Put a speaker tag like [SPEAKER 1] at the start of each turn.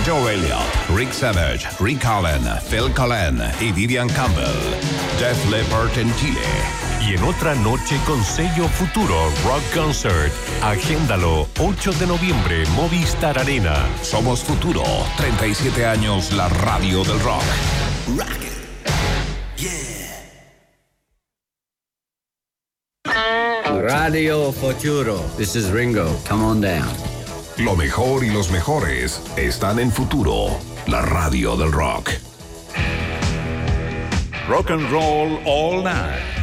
[SPEAKER 1] Joe Elliott, Rick Savage, Rick Allen, Phil Collen y Vivian Campbell. Def Leppard en Chile.
[SPEAKER 2] Y en otra noche con sello Futuro Rock Concert. Agéndalo, 8 de noviembre, Movistar Arena.
[SPEAKER 1] Somos Futuro, 37 años la radio del rock.
[SPEAKER 3] Rock it. Yeah.
[SPEAKER 4] Radio Futuro. This is Ringo. Come on down.
[SPEAKER 1] Lo mejor y los mejores están en Futuro, la radio del rock.
[SPEAKER 5] Rock and roll all night.